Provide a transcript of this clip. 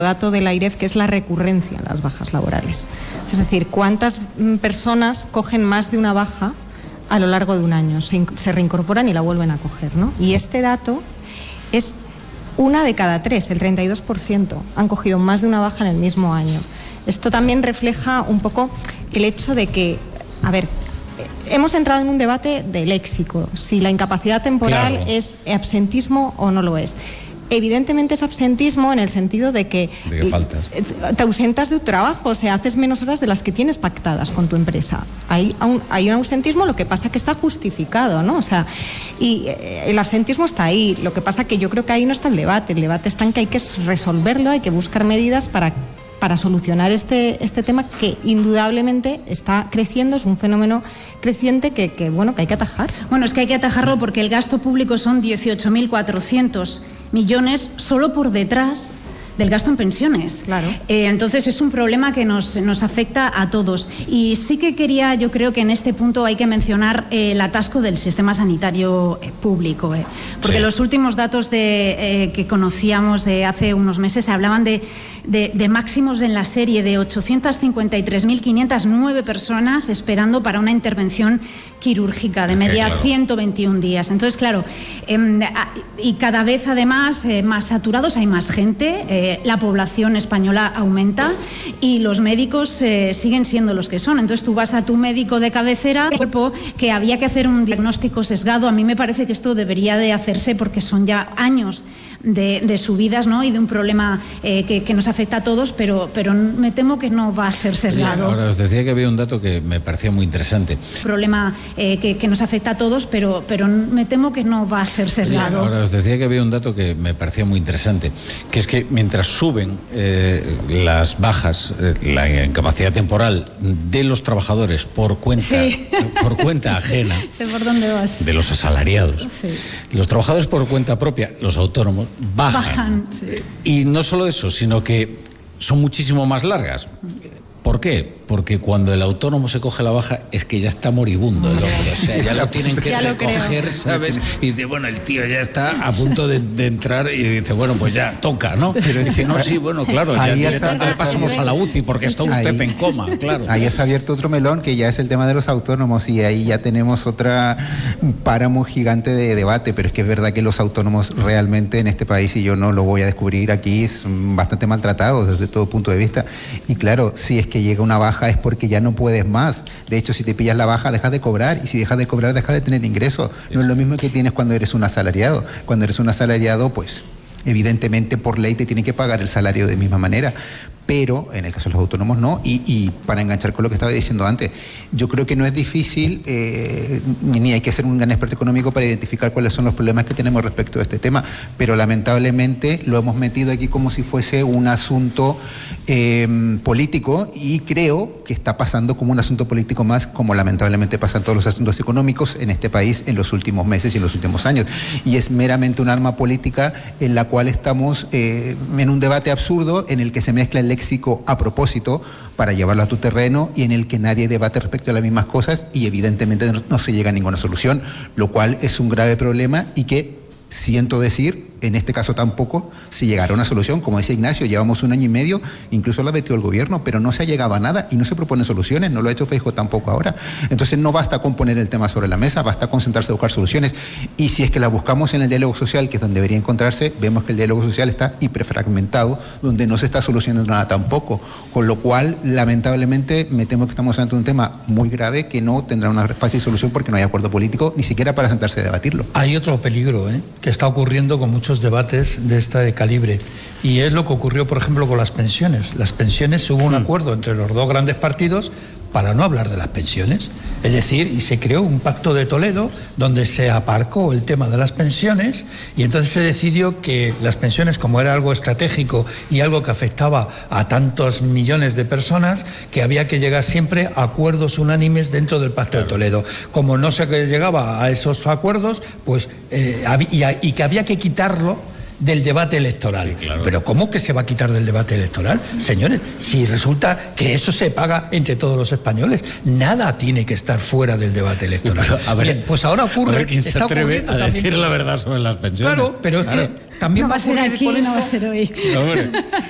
dato de la AIREF, que es la recurrencia en las bajas laborales. Es decir, cuántas personas cogen más de una baja a lo largo de un año, se reincorporan y la vuelven a coger, ¿no? Y este dato es 1 de cada 3, el 32%, han cogido más de una baja en el mismo año. Esto también refleja un poco el hecho de que, a ver, hemos entrado en un debate de léxico, si la incapacidad temporal es absentismo o no lo es. Evidentemente es absentismo en el sentido de que faltas. Te ausentas de tu trabajo, o sea, haces menos horas de las que tienes pactadas con tu empresa. Hay un ausentismo, lo que pasa que está justificado, ¿no? O sea, y el absentismo está ahí. Lo que pasa que yo creo que ahí no está el debate está en que hay que resolverlo, hay que buscar medidas para solucionar este tema que indudablemente está creciendo, es un fenómeno creciente que hay que atajar. Bueno, es que hay que atajarlo porque el gasto público son 18.400 millones solo por detrás del gasto en pensiones. Claro. Entonces es un problema que nos afecta a todos. Y sí que yo creo que en este punto hay que mencionar el atasco del sistema sanitario público. Porque los últimos datos que conocíamos hace unos meses hablaban de máximos en la serie de 853.509 personas esperando para una intervención quirúrgica de media 121 días. Entonces, claro, y cada vez además más saturados, hay más gente, la población española aumenta y los médicos siguen siendo los que son. Entonces tú vas a tu médico de cabecera, que había que hacer un diagnóstico sesgado. A mí me parece que esto debería de hacerse porque son ya años de subidas, ¿no? Y de un problema que nos afecta a todos, pero me temo que no va a ser sesgado. Ahora os decía que había un dato que me parecía muy interesante. Problema que nos afecta a todos, pero me temo que no va a ser sesgado. Ahora os decía que había un dato que me parecía muy interesante, que es que mientras suben las bajas, la incapacidad temporal de los trabajadores por cuenta ajena, sé por dónde vas, de los asalariados, los trabajadores por cuenta propia, los autónomos, bajan. Y no solo eso, sino que son muchísimo más largas. ¿Por qué? Porque cuando el autónomo se coge la baja es que ya está moribundo el hombre, o sea, ya lo tienen que recoger, ¿sabes? Y dice, bueno, el tío ya está a punto de entrar y dice, bueno, pues ya toca, ¿no? Pero dice, no, sí, bueno, claro, ya directamente le pasamos a la UCI porque está usted en coma, claro. Ahí está abierto otro melón que ya es el tema de los autónomos y ahí ya tenemos un páramo gigante de debate, pero es que es verdad que los autónomos realmente en este país, y yo no lo voy a descubrir aquí, son bastante maltratados desde todo punto de vista. Y claro, si es que llega una baja es porque ya no puedes más. De hecho, si te pillas la baja, dejas de cobrar, y si dejas de cobrar, dejas de tener ingresos. No es lo mismo que tienes cuando eres un asalariado. Cuando eres un asalariado, pues evidentemente por ley te tiene que pagar el salario de misma manera, pero en el caso de los autónomos no. Y para enganchar con lo que estaba diciendo antes, yo creo que no es difícil ni hay que ser un gran experto económico para identificar cuáles son los problemas que tenemos respecto a este tema, pero lamentablemente lo hemos metido aquí como si fuese un asunto político, y creo que está pasando como un asunto político más, como lamentablemente pasan todos los asuntos económicos en este país en los últimos meses y en los últimos años, y es meramente un arma política en la cual estamos en un debate absurdo en el que se mezcla el léxico a propósito para llevarlo a tu terreno y en el que nadie debate respecto a las mismas cosas y evidentemente no se llega a ninguna solución, lo cual es un grave problema y que siento decir, en este caso tampoco se llegará a una solución. Como dice Ignacio, llevamos 1 año y medio, incluso lo ha metido el gobierno, pero no se ha llegado a nada y no se proponen soluciones, no lo ha hecho Feijóo tampoco ahora. Entonces no basta con poner el tema sobre la mesa, basta con sentarse a buscar soluciones, y si es que las buscamos en el diálogo social, que es donde debería encontrarse, vemos que el diálogo social está hiperfragmentado, donde no se está solucionando nada tampoco, con lo cual lamentablemente me temo que estamos ante un tema muy grave que no tendrá una fácil solución porque no hay acuerdo político ni siquiera para sentarse a debatirlo. Hay otro peligro que está ocurriendo con muchos debates de este calibre, y es lo que ocurrió por ejemplo con las pensiones. Las pensiones, hubo un acuerdo entre los dos grandes partidos para no hablar de las pensiones, es decir, y se creó un pacto de Toledo donde se aparcó el tema de las pensiones, y entonces se decidió que las pensiones, como era algo estratégico y algo que afectaba a tantos millones de personas, que había que llegar siempre a acuerdos unánimes dentro del pacto de Toledo. Como no se llegaba a esos acuerdos, pues y que había que quitarlo del debate electoral. Sí, claro. Pero ¿cómo que se va a quitar del debate electoral? Señores, si resulta que eso se paga entre todos los españoles, nada tiene que estar fuera del debate electoral. Sí, pero, bien, pues ahora ocurre... A ver quién se atreve a decir la verdad sobre las pensiones. Claro, pero es que también no va a ser aquí, no va a ser hoy.